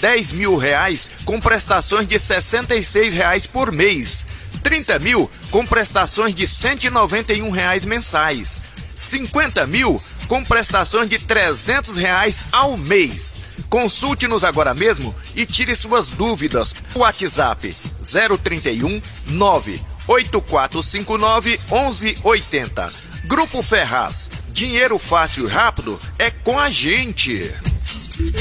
10 mil reais com prestações de R$ 66 por mês. 30 mil com prestações de R$ 191 mensais. 50 mil com prestações de R$ 300 ao mês. Consulte-nos agora mesmo e tire suas dúvidas. WhatsApp 031 98459 1180. Grupo Ferraz. Dinheiro fácil e rápido é com a gente.